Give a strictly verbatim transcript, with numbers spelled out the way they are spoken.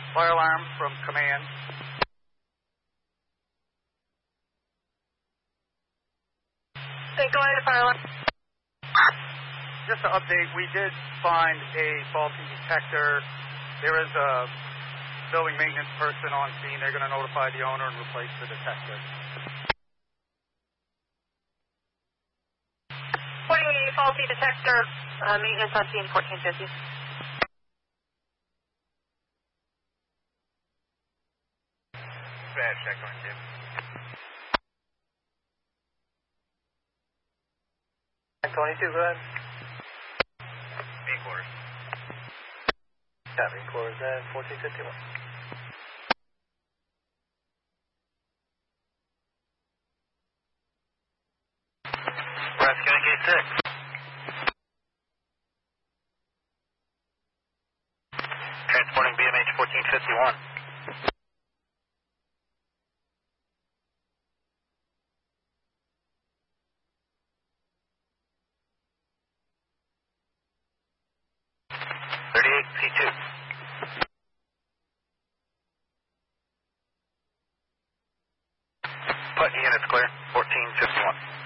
Fire alarm from command. Okay, go ahead, fire alarm. Just to update, we did find a faulty detector. There is a building maintenance person on scene. They're going to notify the owner and replace the detector. Reporting a faulty detector, uh, maintenance on scene fourteen fifty. Bad check on Jim. twenty-two, go ahead. Main quarters. Copy, quarters at fourteen fifty-one. Nebraska gate six. Transporting B M H fourteen fifty-one. thirty-eight P two. Putney units clear, fourteen fifty-one.